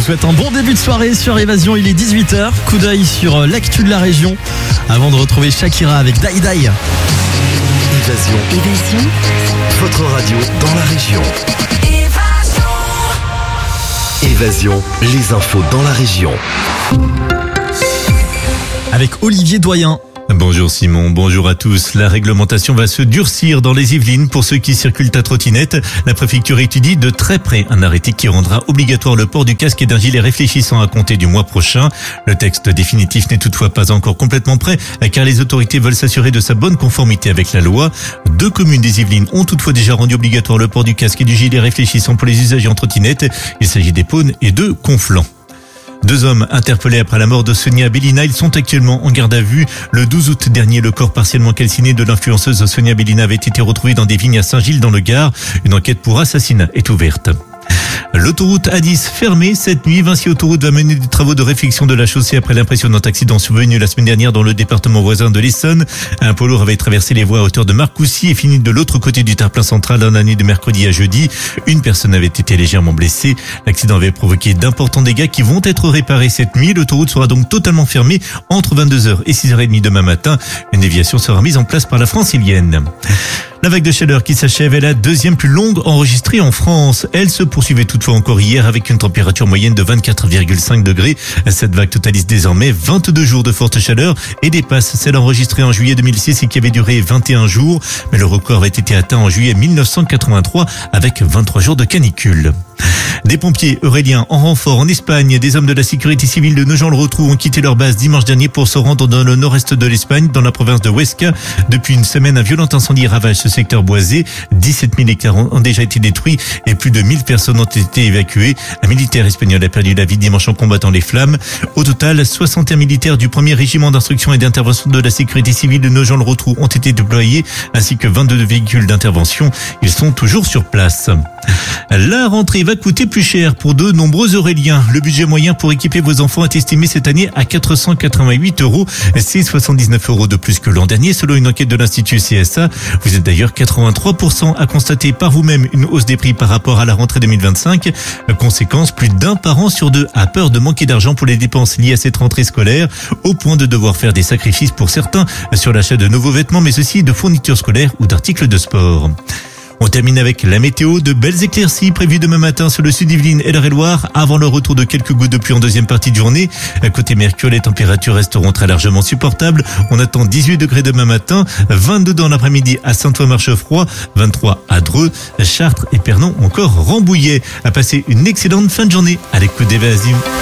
vous souhaite un bon début de soirée sur Évasion, il est 18h. Coup d'œil sur l'actu de la région avant de retrouver Shakira avec Die Die. Évasion, votre radio dans la région. Évasion, les infos dans la région. Avec Olivier Doyen. Bonjour Simon, bonjour à tous. La réglementation va se durcir dans les Yvelines pour ceux qui circulent à trottinette. La préfecture étudie de très près un arrêté qui rendra obligatoire le port du casque et d'un gilet réfléchissant à compter du mois prochain. Le texte définitif n'est toutefois pas encore complètement prêt car les autorités veulent s'assurer de sa bonne conformité avec la loi. 2 communes des Yvelines ont toutefois déjà rendu obligatoire le port du casque et du gilet réfléchissant pour les usagers en trottinette. Il s'agit d'Épône et de Conflans. 2 hommes interpellés après la mort de Sonia Bellina, ils sont actuellement en garde à vue. Le 12 août dernier, le corps partiellement calciné de l'influenceuse Sonia Bellina avait été retrouvé dans des vignes à Saint-Gilles dans le Gard. Une enquête pour assassinat est ouverte. L'autoroute A10 fermée cette nuit. Vinci Autoroute va mener des travaux de réfection de la chaussée après l'impressionnant accident survenu la semaine dernière dans le département voisin de l'Essonne. Un poids lourd avait traversé les voies à hauteur de Marcoussis et fini de l'autre côté du terre-plein central dans la nuit de mercredi à jeudi. Une personne avait été légèrement blessée. L'accident avait provoqué d'importants dégâts qui vont être réparés cette nuit. L'autoroute sera donc totalement fermée entre 22h et 6h30 demain matin. Une déviation sera mise en place par la Francilienne. La vague de chaleur qui s'achève est la 2e plus longue enregistrée en France. Elle se poursuivait toutefois encore hier avec une température moyenne de 24,5 degrés. Cette vague totalise désormais 22 jours de forte chaleur et dépasse celle enregistrée en juillet 2006 et qui avait duré 21 jours. Mais le record avait été atteint en juillet 1983 avec 23 jours de canicule. Des pompiers euréliens en renfort en Espagne, des hommes de la sécurité civile de Nogent-le-Rotrou ont quitté leur base dimanche dernier pour se rendre dans le nord-est de l'Espagne, dans la province de Huesca. Depuis une semaine, un violent incendie ravage ce secteur boisé. 17 000 hectares ont déjà été détruits et plus de 1000 personnes ont été évacuées. Un militaire espagnol a perdu la vie dimanche en combattant les flammes. Au total, 61 militaires du 1er régiment d'instruction et d'intervention de la sécurité civile de Nogent-le-Rotrou ont été déployés, ainsi que 22 véhicules d'intervention. Ils sont toujours sur place. La rentrée va coûter plus cher pour de nombreux Euréliens. Le budget moyen pour équiper vos enfants est estimé cette année à 488 €. C'est 79 € de plus que l'an dernier selon une enquête de l'Institut CSA. Vous êtes d'ailleurs 83% à constater par vous-même une hausse des prix par rapport à la rentrée 2025. Conséquence, plus d'un parent sur 2 a peur de manquer d'argent pour les dépenses liées à cette rentrée scolaire, au point de devoir faire des sacrifices pour certains sur l'achat de nouveaux vêtements, mais aussi de fournitures scolaires ou d'articles de sport. On termine avec la météo. De belles éclaircies prévues demain matin sur le sud d'Yvelines et l'Eure-et-Loir avant le retour de quelques gouttes de pluie en deuxième partie de journée. Côté Mercure, les températures resteront très largement supportables. On attend 18 degrés demain matin, 22 dans l'après-midi à Saint-Ouen-Marchefroid, 23 à Dreux, Chartres et Pernon, encore Rambouillet. À passer une excellente fin de journée à l'écoute d'Évasion.